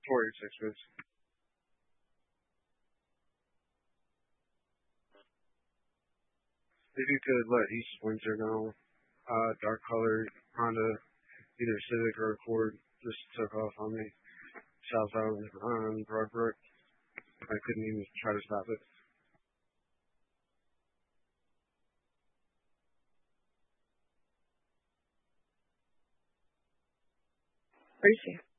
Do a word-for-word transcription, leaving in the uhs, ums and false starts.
forty-six, please. If you could let East Windsor know, uh, dark color Honda, either Civic or Accord, just took off on me southbound on Broadbrook. I couldn't even try to stop it. Appreciate it.